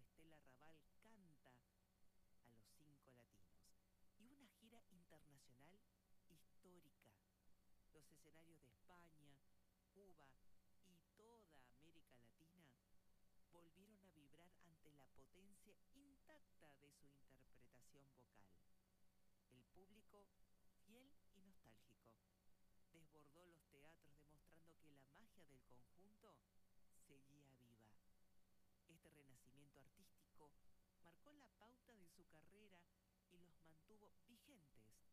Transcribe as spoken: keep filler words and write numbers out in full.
Estela Raval canta a los cinco latinos. Y una gira internacional histórica. Los escenarios de España, Cuba y toda América Latina volvieron a vibrar ante la potencia intacta de su interpretación vocal. El público, fiel y nostálgico, desbordó los teatros demostrando que la magia del conjunto seguía viva. Este renacimiento artístico marcó la pauta de su carrera y los mantuvo vigentes